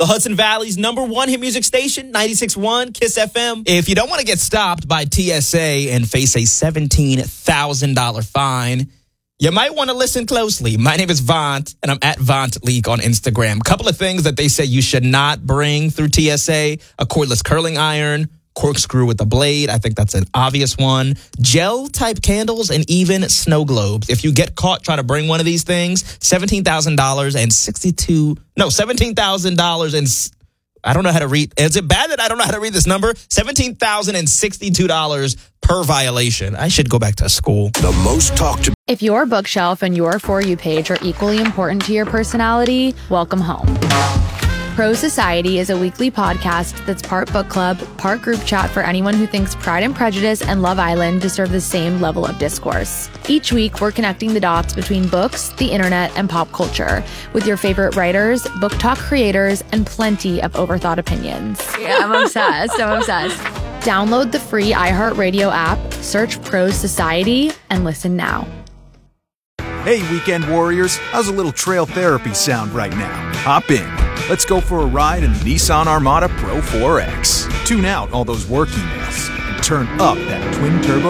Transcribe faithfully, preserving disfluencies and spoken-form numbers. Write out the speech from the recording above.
the Hudson Valley's number one hit music station, ninety-six point one Kiss F M. If you don't want to get stopped by T S A and face a seventeen thousand dollars fine, you might want to listen closely. My name is Vaunt, and I'm at Vaunt Leak on Instagram. A couple of things that they say you should not bring through T S A: a cordless curling iron, corkscrew with a blade. I think that's an obvious one. Gel-type candles, and even snow globes. If you get caught trying to bring one of these things, seventeen thousand dollars and sixty-two, no, seventeen thousand dollars and, I don't know how to read. Is it bad that I don't know how to read this number? seventeen thousand sixty-two dollars per violation. I should go back to school. The most talked about. If your bookshelf and your For You page are equally important to your personality, welcome home. Pro Society is a weekly podcast that's part book club, part group chat for anyone who thinks Pride and Prejudice and Love Island deserve the same level of discourse. Each week, we're connecting the dots between books, the internet, and pop culture with your favorite writers, book talk creators, and plenty of overthought opinions. Yeah, I'm obsessed. I'm obsessed. Download the free iHeartRadio app, search Pro Society, and listen now. Hey, weekend warriors, how's a little trail therapy sound right now? Hop in. Let's go for a ride in the Nissan Armada Pro four X. Tune out all those work emails and turn up that twin-turbo